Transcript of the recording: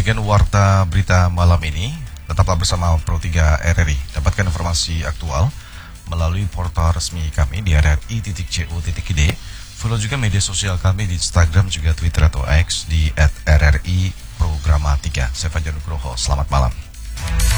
menyajikan warta berita malam ini. Tetaplah bersama Pro3 RRI. Dapatkan informasi aktual melalui portal resmi kami di rri.co.id. Follow juga media sosial kami di Instagram, juga Twitter atau X di @rri Programa 3. Saya Fajar Nugroho, selamat malam.